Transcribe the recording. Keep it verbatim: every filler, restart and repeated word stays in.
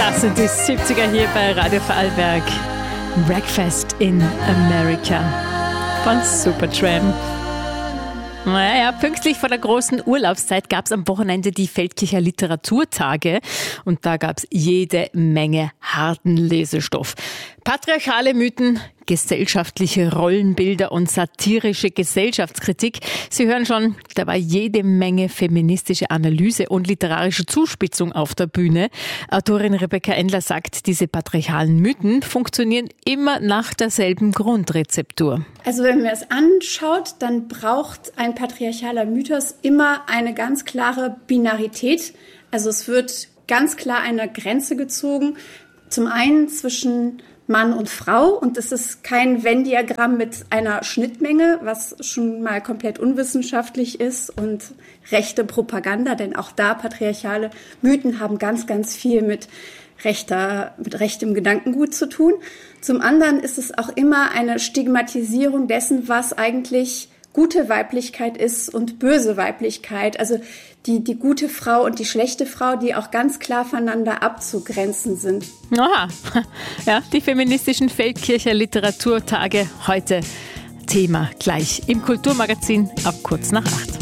Das sind die siebziger hier bei Radio Vorarlberg. Breakfast in America von Supertramp. Naja, pünktlich vor der großen Urlaubszeit gab es am Wochenende die Feldkircher Literaturtage und da gab es jede Menge harten Lesestoff. Patriarchale Mythen, gesellschaftliche Rollenbilder und satirische Gesellschaftskritik. Sie hören schon, da war jede Menge feministische Analyse und literarische Zuspitzung auf der Bühne. Autorin Rebecca Endler sagt, diese patriarchalen Mythen funktionieren immer nach derselben Grundrezeptur. Also wenn man es anschaut, dann braucht ein patriarchaler Mythos immer eine ganz klare Binarität. Also es wird ganz klar eine Grenze gezogen. Zum einen zwischen Mann und Frau, und es ist kein Venn-Diagramm mit einer Schnittmenge, was schon mal komplett unwissenschaftlich ist, und rechte Propaganda, denn auch da patriarchale Mythen haben ganz, ganz viel mit rechter, mit rechtem Gedankengut zu tun. Zum anderen ist es auch immer eine Stigmatisierung dessen, was eigentlich gute Weiblichkeit ist und böse Weiblichkeit, also die, die gute Frau und die schlechte Frau, die auch ganz klar voneinander abzugrenzen sind. Aha, ja, die feministischen Feldkircher Literaturtage heute Thema gleich im Kulturmagazin ab kurz nach acht.